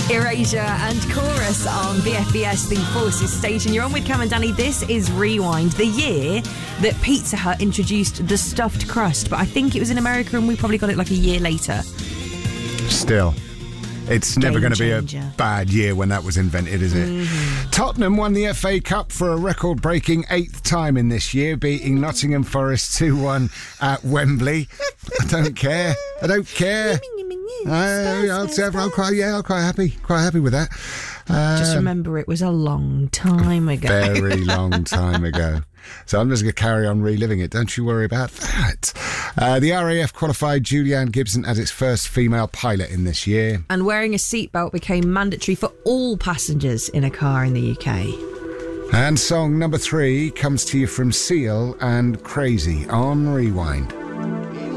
Erasure and Chorus on VFBS, the Forces station. You're on with Cam and Danny. This is Rewind, the year that Pizza Hut introduced the stuffed crust, but I think it was in America and we probably got it like a year later. Still, it's never going to be a changer. bad year when that was invented, is it? Tottenham won the FA Cup for a record-breaking 8th time in this year, beating Nottingham Forest 2-1 at Wembley. I don't care. I'm quite happy with that. Just remember, it was a long time ago. Very long time ago. So I'm just going to carry on reliving it. Don't you worry about that. The RAF qualified Julianne Gibson as its first female pilot in this year. And wearing a seatbelt became mandatory for all passengers in a car in the UK. And song number 3 comes to you from Seal and Crazy on Rewind.